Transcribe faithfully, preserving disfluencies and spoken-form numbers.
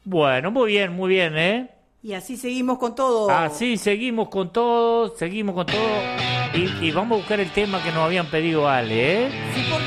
Bueno, muy bien, muy bien, ¿eh? Y así seguimos con todo. Así seguimos con todo, seguimos con todo. Y, y vamos a buscar el tema que nos habían pedido Ale, ¿eh? Sí, por